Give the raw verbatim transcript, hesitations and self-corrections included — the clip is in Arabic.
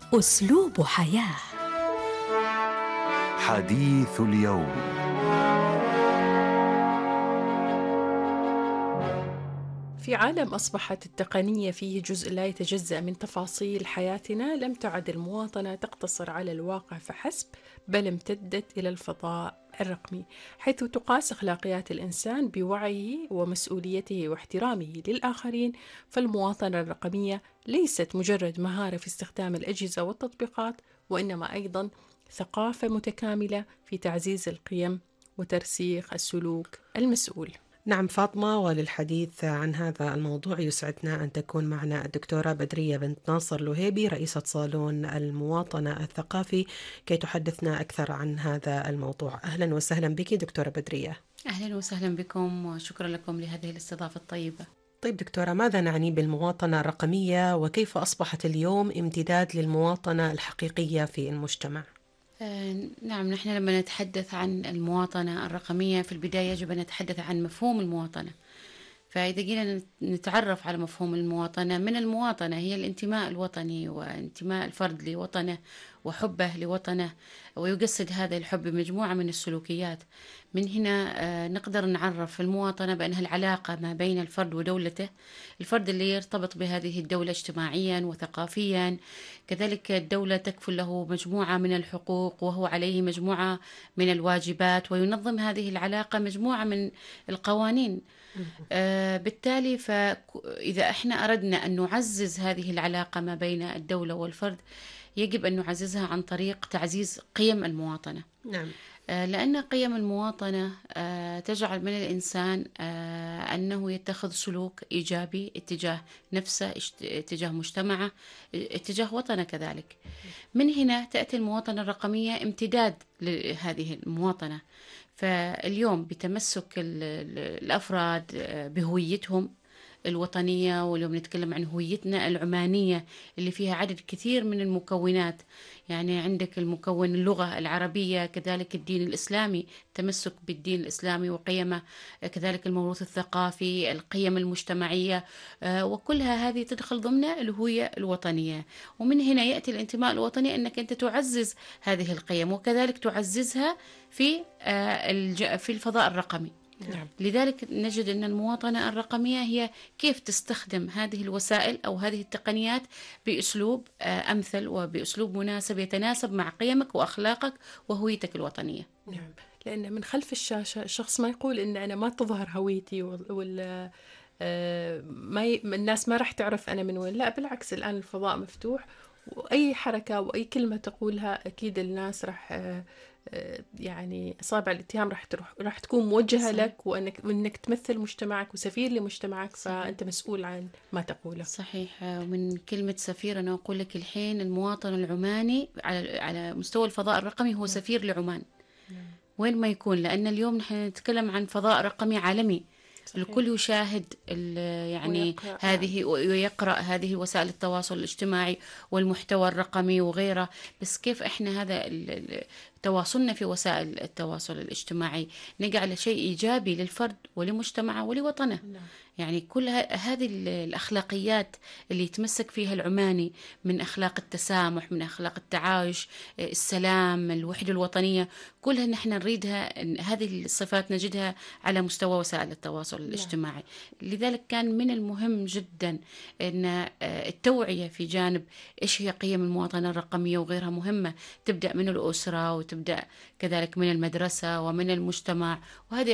أسلوب حياة. حديث اليوم. في عالم أصبحت التقنية فيه جزء لا يتجزأ من تفاصيل حياتنا، لم تعد المواطنة تقتصر على الواقع فحسب، بل امتدت إلى الفضاء الرقمي، حيث تقاس أخلاقيات الإنسان بوعيه ومسؤوليته واحترامه للآخرين. فالمواطنة الرقمية ليست مجرد مهارة في استخدام الأجهزة والتطبيقات، وإنما أيضا ثقافة متكاملة في تعزيز القيم وترسيخ السلوك المسؤول. نعم فاطمة، وللحديث عن هذا الموضوع يسعدنا أن تكون معنا الدكتورة بدرية بنت ناصر لهيبي، رئيسة صالون المواطنة الثقافي، كي تحدثنا أكثر عن هذا الموضوع. أهلا وسهلا بك دكتورة بدرية. أهلا وسهلا بكم وشكرا لكم لهذه الاستضافة الطيبة. طيب دكتورة، ماذا نعني بالمواطنة الرقمية وكيف أصبحت اليوم امتداد للمواطنة الحقيقية في المجتمع؟ آه نعم، نحن لما نتحدث عن المواطنة الرقمية في البداية يجب أن نتحدث عن مفهوم المواطنة. فإذا جينا نتعرف على مفهوم المواطنة، من المواطنة هي الانتماء الوطني وانتماء الفرد لوطنه وحبه لوطنه، ويجسد هذا الحب بمجموعة من السلوكيات. من هنا نقدر نعرف المواطنة بأنها العلاقة ما بين الفرد ودولته، الفرد اللي يرتبط بهذه الدولة اجتماعيا وثقافيا، كذلك الدولة تكفل له مجموعة من الحقوق وهو عليه مجموعة من الواجبات، وينظم هذه العلاقة مجموعة من القوانين. آه بالتالي فإذا احنا أردنا أن نعزز هذه العلاقة ما بين الدولة والفرد، يجب أن نعززها عن طريق تعزيز قيم المواطنة. نعم. آه لأن قيم المواطنة آه تجعل من الإنسان آه أنه يتخذ سلوك إيجابي اتجاه نفسه، اتجاه مجتمعه، اتجاه وطنه كذلك. من هنا تأتي المواطنة الرقمية امتداد لهذه المواطنة. فاليوم بتمسك الأفراد بهويتهم الوطنية، واليوم نتكلم عن هويتنا العمانية اللي فيها عدد كثير من المكونات، يعني عندك المكون اللغة العربية، كذلك الدين الإسلامي، تمسك بالدين الإسلامي وقيمه، كذلك الموروث الثقافي، القيم المجتمعية، وكلها هذه تدخل ضمن الهوية الوطنية. ومن هنا يأتي الانتماء الوطني، أنك أنت تعزز هذه القيم وكذلك تعززها في في الفضاء الرقمي. نعم. لذلك نجد أن المواطنة الرقمية هي كيف تستخدم هذه الوسائل أو هذه التقنيات بأسلوب أمثل وبأسلوب مناسب يتناسب مع قيمك وأخلاقك وهويتك الوطنية. نعم. لأن من خلف الشاشة الشخص ما يقول إن أنا ما تظهر هويتي ولا ما ي... الناس ما راح تعرف أنا من وين. لا بالعكس، الآن الفضاء مفتوح، وأي حركة وأي كلمة تقولها أكيد الناس راح يعني أصابع الاتهام راح تروح راح تكون موجهة صحيح. لك، وأنك وأنك تمثل مجتمعك وسفير لمجتمعك، صحيح. فأنت مسؤول عن ما تقوله. صحيح. ومن كلمة سفير أنا أقول لك الحين المواطن العماني على على مستوى الفضاء الرقمي هو سفير لعمان. وين ما يكون، لأن اليوم نحن نتكلم عن فضاء رقمي عالمي. صحيح. الكل يشاهد يعني ويقرأ. هذه ويقرأ هذه وسائل التواصل الاجتماعي والمحتوى الرقمي وغيره. بس كيف احنا هذا تواصلنا في وسائل التواصل الاجتماعي نجعل شيء إيجابي للفرد ولمجتمعه ولوطنه. نعم. يعني كل هذه الأخلاقيات اللي يتمسك فيها العماني، من أخلاق التسامح، من أخلاق التعايش، السلام، الوحدة الوطنية، كلها نحن نريدها. هذه الصفات نجدها على مستوى وسائل التواصل الاجتماعي. لذلك كان من المهم جدا أن التوعية في جانب إيش هي قيم المواطنة الرقمية وغيرها مهمة، تبدأ من الأسرة وتبدأ كذلك من المدرسة ومن المجتمع. وهذه